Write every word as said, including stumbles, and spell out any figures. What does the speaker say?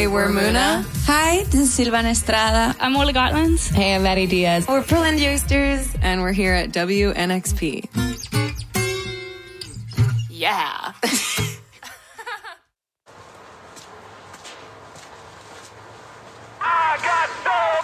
Hey, we're Muna. Hi, this is Silvana Estrada. I'm Ola Gotlands. Hey, I'm Maddie Diaz. We're Pearland Yoasters, and we're here at W N X P. Yeah.